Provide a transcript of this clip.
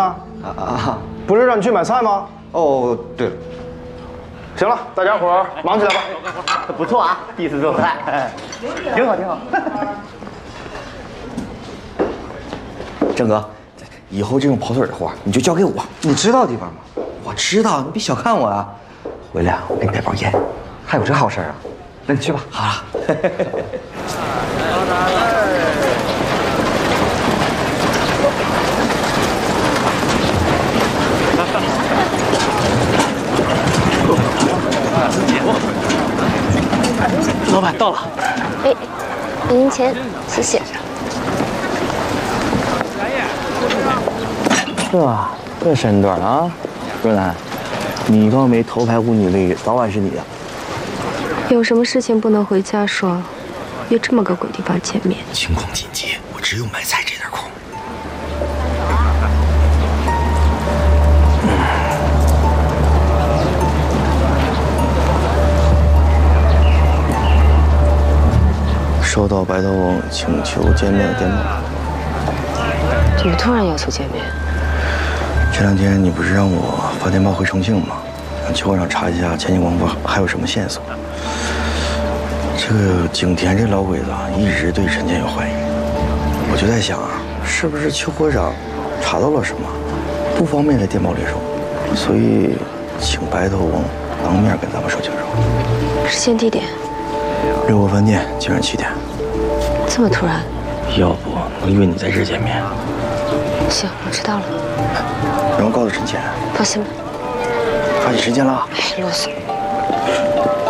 呢？不是让你去买菜吗？ 哦，对了， 行了，大家伙儿忙起来吧。 不错啊，第一次做菜，挺好挺好。郑哥，以后这种跑腿的活你就交给我。你知道地方吗？我知道，你别小看我啊。回来我给你带包烟，还有这好事啊？那你去吧。好了。 老板到了。 哎，您钱，谢谢。 这身段啊，若兰，你倒没头排5女位置，早晚是你的。 有什么事情不能回家说，约这么个鬼地方见面？ 情况紧急，我只有买菜这点空。收到白头翁请求见面的电报。 怎么突然要求见面？ 这2天你不是让我发电报回重庆吗？让球馆长查一下前进广播还有什么线索。这个景田这老鬼子一直对陈建有怀疑，我就在想啊，是不是邱国长查到了什么，不方便在电报里说，所以请白头翁当面跟咱们说清楚。 时间地点？ 六国饭店，今晚7点。 这么突然？ 要不我约你在这儿见面。 行，我知道了。 然后告诉陈倩， 放心吧。 抓紧时间了。 哎，啰嗦。